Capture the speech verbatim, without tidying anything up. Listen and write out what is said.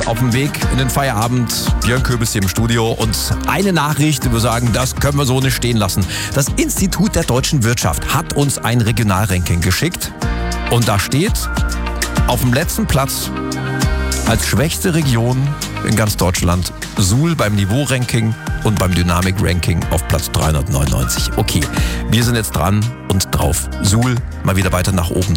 auf dem Weg in den Feierabend. Björn Köbels hier im Studio und eine Nachricht, wir sagen, das können wir so nicht stehen lassen. Das Institut der deutschen Wirtschaft hat uns ein Regionalranking geschickt und da steht auf dem letzten Platz als schwächste Region in ganz Deutschland Suhl beim Niveau-Ranking und beim Dynamik-Ranking auf Platz dreihundertneunundneunzig. Okay, wir sind jetzt dran und drauf. Suhl mal wieder weiter nach oben.